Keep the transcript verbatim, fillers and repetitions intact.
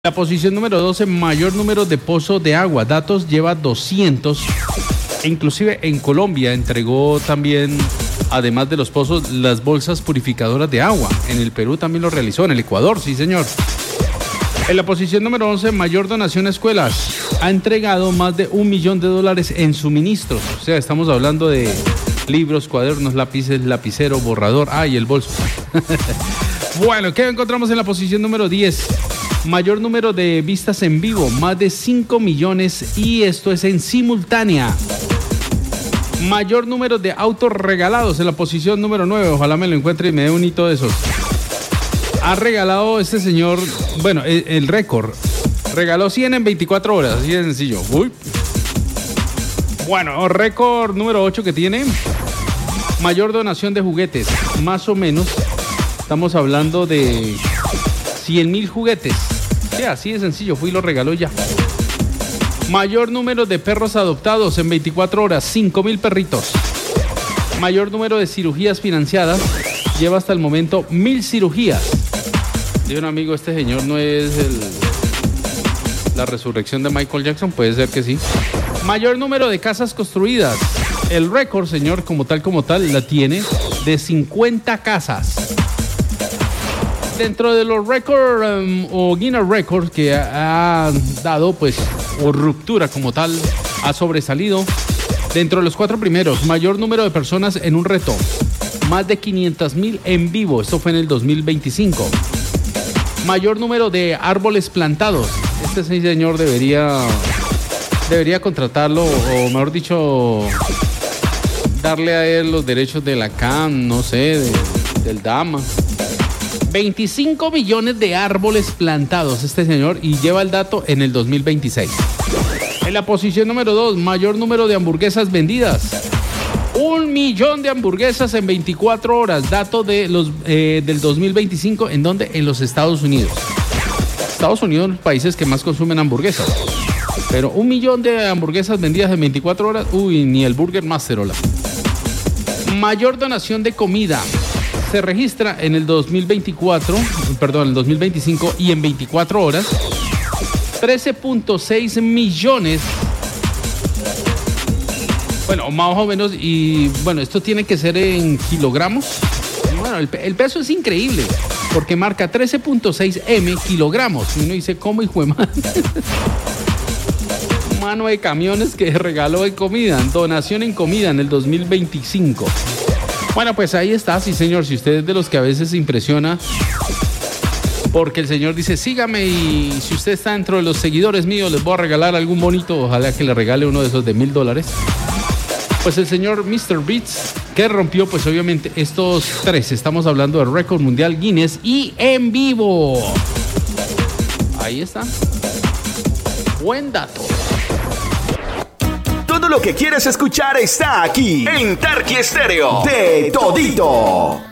La posición número doce, mayor número de pozos de agua. Datos lleva doscientos. E inclusive en Colombia entregó también, además de los pozos, las bolsas purificadoras de agua. En el Perú también lo realizó, en el Ecuador, sí señor. En la posición número once, mayor donación a escuelas. Ha entregado más de un millón de dólares en suministros. O sea, estamos hablando de libros, cuadernos, lápices, lapicero, borrador. Ah, y el bolso. Bueno, ¿qué encontramos en la posición número diez? Mayor número de vistas en vivo, más de cinco millones, y esto es en simultánea. Mayor número de autos regalados en la posición número nueve. Ojalá me lo encuentre y me dé un hito de esos. Ha regalado este señor, bueno, el, el récord. Regaló cien en veinticuatro horas, así de sencillo. Uy. Bueno, récord número ocho que tiene. Mayor donación de juguetes, más o menos. Estamos hablando de cien mil juguetes. Sí, así de sencillo, fue y lo regaló ya. Mayor número de perros adoptados en veinticuatro horas, cinco mil perritos. Mayor número de cirugías financiadas, lleva hasta el momento mil cirugías. Dice un amigo, este señor no es el, la resurrección de Michael Jackson, puede ser que sí. Mayor número de casas construidas. El récord, señor, como tal, como tal, la tiene de cincuenta casas. Dentro de los récords um, o Guinness Records que ha, ha dado, pues, o ruptura como tal, ha sobresalido. Dentro de los cuatro primeros, mayor número de personas en un reto, más de quinientos mil en vivo, esto fue en el dos mil veinticinco. Mayor número de árboles plantados, este señor debería, debería contratarlo, o mejor dicho, darle a él los derechos de la C A M, no sé, de, del Dama. veinticinco millones de árboles plantados este señor, y lleva el dato en el dos mil veintiséis. En la posición número dos, mayor número de hamburguesas vendidas. Un millón de hamburguesas en veinticuatro horas, dato de los, eh, del dos mil veinticinco, ¿en dónde? En los Estados Unidos. Estados Unidos es los países que más consumen hamburguesas. Pero un millón de hamburguesas vendidas en veinticuatro horas, uy, ni el Burger Master, hola. Mayor donación de comida. Se registra en el dos mil veinticuatro, perdón, en el dos mil veinticinco, y en veinticuatro horas, trece punto seis millones. Bueno, más o menos, y bueno, esto tiene que ser en kilogramos. Bueno, el, el peso es increíble, porque marca trece punto seis eme kilogramos. Y uno dice, ¿cómo hijo de madre? Mano de camiones que regaló de comida, donación en comida en el dos mil veinticinco. Bueno, pues ahí está, sí señor, si usted es de los que a veces se impresiona porque el señor dice, sígame, y si usted está dentro de los seguidores míos, les voy a regalar algún bonito, ojalá que le regale uno de esos de mil dólares. Pues el señor mister Beats, que rompió, pues obviamente estos tres, estamos hablando del récord mundial Guinness y en vivo. Ahí está. Buen dato. Todo lo que quieres escuchar está aquí en Tarqui Estéreo de Todito.